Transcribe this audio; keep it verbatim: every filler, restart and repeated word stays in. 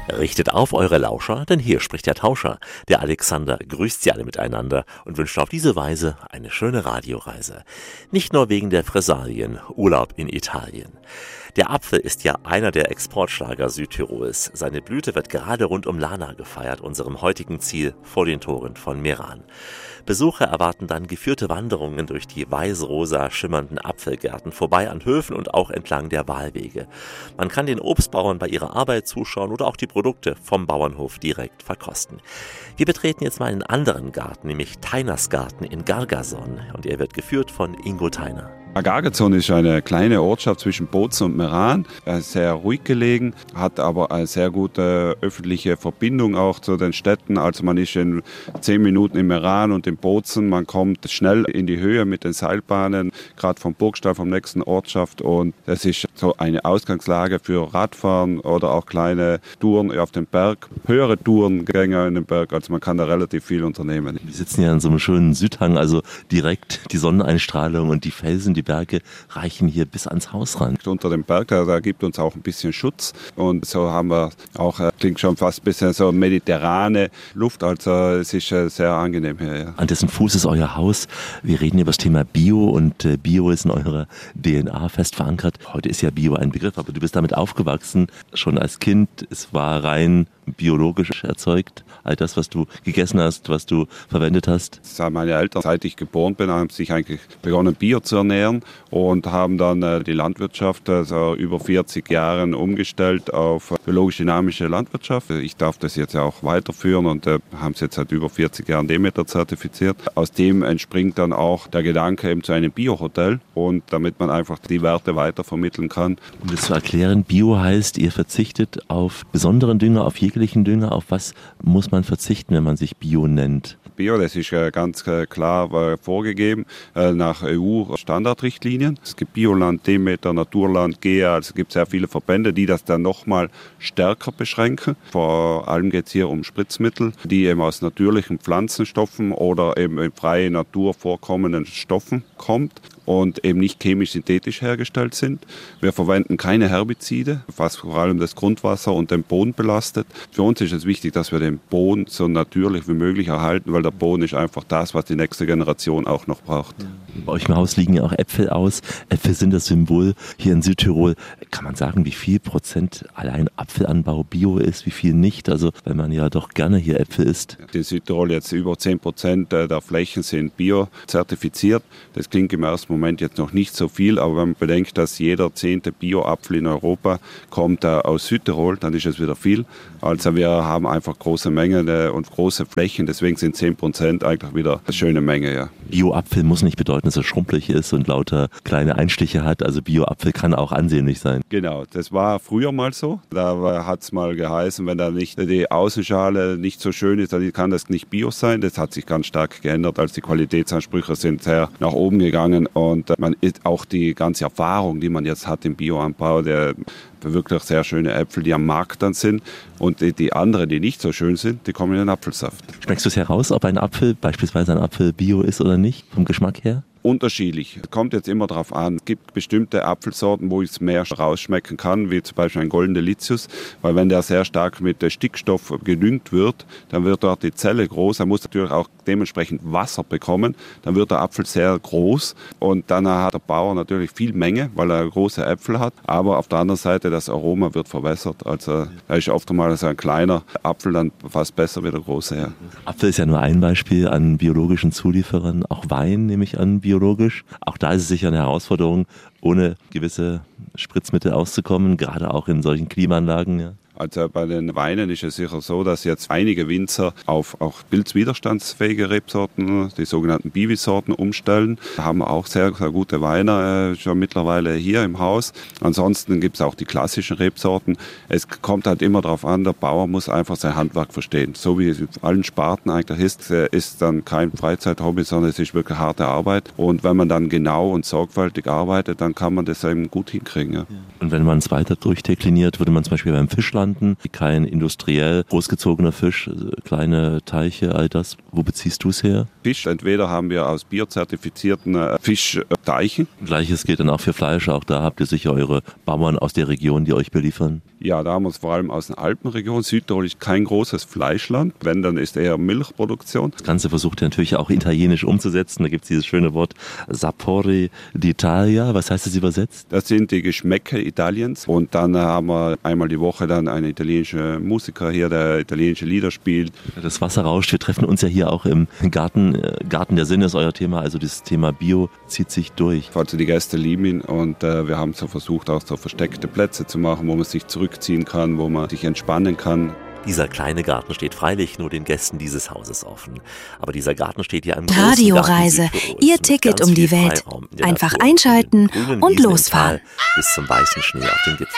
Richtet auf eure Lauscher, denn hier spricht der Tauscher. Der Alexander grüßt sie alle miteinander und wünscht auf diese Weise eine schöne Radioreise. Nicht nur wegen der Fressalien, Urlaub in Italien. Der Apfel ist ja einer der Exportschlager Südtirols. Seine Blüte wird gerade rund um Lana gefeiert, unserem heutigen Ziel vor den Toren von Meran. Besucher erwarten dann geführte Wanderungen durch die weiß-rosa schimmernden Apfelgärten, vorbei an Höfen und auch entlang der Wahlwege. Man kann den Obstbauern bei ihrer Arbeit zuschauen oder auch die Produkte vom Bauernhof direkt verkosten. Wir betreten jetzt mal einen anderen Garten, nämlich Teiners Garten in Gargason, und er wird geführt von Ingo Teiner. Gargason ist eine kleine Ortschaft zwischen Bozen und Meran, sehr ruhig gelegen, hat aber eine sehr gute öffentliche Verbindung auch zu den Städten. Also man ist in zehn Minuten in Meran und in Bozen, man kommt schnell in die Höhe mit den Seilbahnen, gerade vom Burgstall, vom nächsten Ortschaft, und das ist so eine Ausgangslage für Radfahren oder auch kleine Touren auf den Berg, höhere Tourengänge in den Berg, also man kann da relativ viel unternehmen. Wir sitzen ja an so einem schönen Südhang, also direkt die Sonneneinstrahlung und die Felsen, die Berge reichen hier bis ans Haus ran. Unter dem Berg, da, da gibt uns auch ein bisschen Schutz, und so haben wir auch, klingt schon fast ein bisschen so mediterrane Luft, also es ist sehr angenehm hier. Ja. An dessen Fuß ist euer Haus. Wir reden über das Thema Bio, und Bio ist in eurer D N A fest verankert. Heute ist ja Bio ein Begriff, aber du bist damit aufgewachsen, schon als Kind. Es war rein biologisch erzeugt. All das, was du gegessen hast, was du verwendet hast. Meine Eltern, seit ich geboren bin, haben sich eigentlich begonnen, Bio zu ernähren und haben dann äh, die Landwirtschaft also über vierzig Jahren umgestellt auf biologisch-dynamische Landwirtschaft. Ich darf das jetzt ja auch weiterführen und äh, haben es jetzt seit über vierzig Jahren Demeter zertifiziert. Aus dem entspringt dann auch der Gedanke eben zu einem Bio-Hotel, und damit man einfach die Werte weitervermitteln kann. Um das zu erklären, Bio heißt, ihr verzichtet auf besonderen Dünger, auf jeglichen Dünger. Auf was muss man verzichten, wenn man sich Bio nennt? Bio, das ist ganz klar vorgegeben nach E U-Standardrichtlinien. Es gibt Bioland, Demeter, Naturland, G E A, also es gibt sehr viele Verbände, die das dann nochmal stärker beschränken. Vor allem geht es hier um Spritzmittel, die eben aus natürlichen Pflanzenstoffen oder eben in freier Natur vorkommenden Stoffen kommt und eben nicht chemisch-synthetisch hergestellt sind. Wir verwenden keine Herbizide, was vor allem das Grundwasser und den Boden belastet. Für uns ist es wichtig, dass wir den Boden so natürlich wie möglich erhalten, weil der Boden ist einfach das, was die nächste Generation auch noch braucht. Bei euch im Haus liegen ja auch Äpfel aus. Äpfel sind das Symbol hier in Südtirol. Kann man sagen, wie viel Prozent allein Apfelanbau Bio ist, wie viel nicht? Also, weil man ja doch gerne hier Äpfel isst. In Südtirol jetzt über zehn Prozent der Flächen sind bio-zertifiziert. Das klingt im ersten Moment jetzt noch nicht so viel, aber wenn man bedenkt, dass jeder zehnte Bio-Apfel in Europa kommt aus Südtirol, dann ist es wieder viel. Also wir haben einfach große Mengen und große Flächen, deswegen sind zehn Prozent eigentlich wieder eine schöne Menge. Ja. Bio-Apfel muss nicht bedeuten, dass er schrumpelig ist und lauter kleine Einstiche hat. Also Bio-Apfel kann auch ansehnlich sein. Genau, das war früher mal so. Da hat es mal geheißen, wenn da nicht die Außenschale nicht so schön ist, dann kann das nicht Bio sein. Das hat sich ganz stark geändert, als die Qualitätsansprüche sind sehr nach oben gegangen, und man ist auch die ganze Erfahrung, die man jetzt hat im Bioanbau, der wirklich sehr schöne Äpfel, die am Markt dann sind, und die, die anderen, die nicht so schön sind, die kommen in den Apfelsaft. Schmeckst du es heraus, ob ein Apfel, beispielsweise ein Apfel Bio ist oder nicht, vom Geschmack her? Unterschiedlich. Kommt jetzt immer darauf an. Es gibt bestimmte Apfelsorten, wo ich es mehr rausschmecken kann, wie zum Beispiel ein Golden Delicious, weil wenn der sehr stark mit Stickstoff gedüngt wird, dann wird dort die Zelle groß. Er muss natürlich auch dementsprechend Wasser bekommen. Dann wird der Apfel sehr groß, und dann hat der Bauer natürlich viel Menge, weil er große Äpfel hat. Aber auf der anderen Seite, das Aroma wird verwässert. Also da ist oft einmal so ein kleiner Apfel dann fast besser wie der große. Ja. Apfel ist ja nur ein Beispiel an biologischen Zulieferern. Auch Wein nehme ich an, biologisch. Auch da ist es sicher eine Herausforderung, ohne gewisse Spritzmittel auszukommen, gerade auch in solchen Klimaanlagen. Ja. Also bei den Weinen ist es sicher so, dass jetzt einige Winzer auf auch pilzwiderstandsfähige Rebsorten, die sogenannten Biwi-Sorten, umstellen. Da haben wir auch sehr, sehr gute Weine äh, schon mittlerweile hier im Haus. Ansonsten gibt es auch die klassischen Rebsorten. Es kommt halt immer darauf an, der Bauer muss einfach sein Handwerk verstehen. So wie es in allen Sparten eigentlich ist, ist dann kein Freizeithobby, sondern es ist wirklich harte Arbeit. Und wenn man dann genau und sorgfältig arbeitet, dann kann man das eben gut hinkriegen. Ja. Und wenn man es weiter durchdekliniert, würde man zum Beispiel beim Fischland vorhanden, kein industriell großgezogener Fisch, kleine Teiche, all das. Wo beziehst du es her? Fisch, entweder haben wir aus biozertifizierten Fischteichen. Gleiches gilt dann auch für Fleisch, auch da habt ihr sicher eure Bauern aus der Region, die euch beliefern. Ja, da haben wir es vor allem aus der Alpenregion. Südtirol ist kein großes Fleischland, wenn, dann ist eher Milchproduktion. Das Ganze versucht ihr natürlich auch italienisch umzusetzen. Da gibt es dieses schöne Wort Sapori d'Italia. Was heißt das übersetzt? Das sind die Geschmäcker Italiens. Und dann haben wir einmal die Woche dann einen italienischen Musiker hier, der italienische Lieder spielt. Das Wasser rauscht. Wir treffen uns ja hier auch im Garten. Garten der Sinne ist euer Thema. Also das Thema Bio zieht sich durch. Also die Gäste lieben ihn und äh, wir haben so versucht, auch so versteckte Plätze zu machen, wo man sich zurückziehen kann, wo man sich entspannen kann. Dieser kleine Garten steht freilich nur den Gästen dieses Hauses offen. Aber dieser Garten steht ja im Radioreise, Ihr Ticket um die Welt. Einfach einschalten und losfahren. Bis zum weißen Schnee auf dem Gipfel.